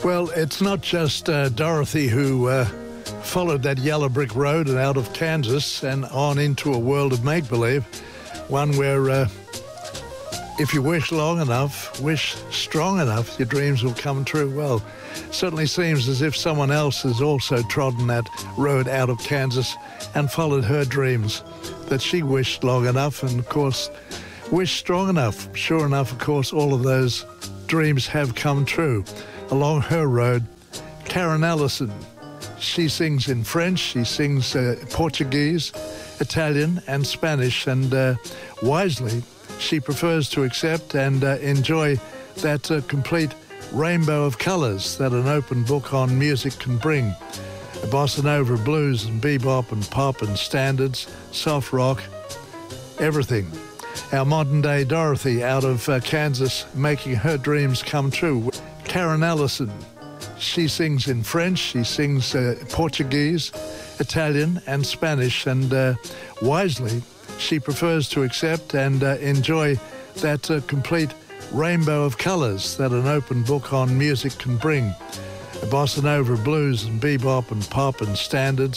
Well, it's not just Dorothy who followed that yellow brick road and out of Kansas and on into a world of make-believe, one where if you wish long enough, wish strong enough, your dreams will come true. Well, certainly seems as if someone else has also trodden that road out of Kansas and followed her dreams, that she wished long enough and, of course, wished strong enough. Sure enough, of course, all of those dreams have come true. Along her road, Karen Allison. She sings in French, she sings Portuguese, Italian and Spanish, and wisely, she prefers to accept and enjoy that complete rainbow of colours that an open book on music can bring. Bossa Nova, blues and bebop and pop and standards, soft rock, everything. Our modern-day Dorothy out of Kansas, making her dreams come true. Karen Allison. She sings in French, she sings Portuguese, Italian and Spanish, and wisely, she prefers to accept and enjoy that complete rainbow of colours that an open book on music can bring. Bossa Nova, blues and bebop and pop and standards,